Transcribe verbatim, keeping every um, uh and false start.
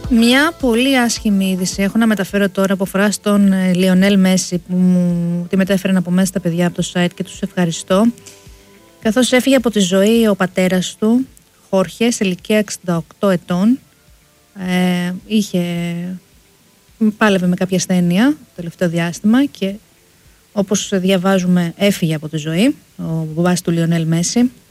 Μια πολύ άσχημη είδηση έχω να μεταφέρω τώρα που αφορά στον Λιονέλ Μέση, που μου τη μετέφεραν από μέσα τα παιδιά από το site και τους ευχαριστώ. Καθώς έφυγε από τη ζωή ο πατέρας του, Χόρχε, σε ηλικία εξήντα οκτώ ετών. Ε, είχε, πάλευε με κάποια ασθένεια το τελευταίο διάστημα και όπως διαβάζουμε έφυγε από τη ζωή ο μπαμπάς του Λιονέλ Μέση.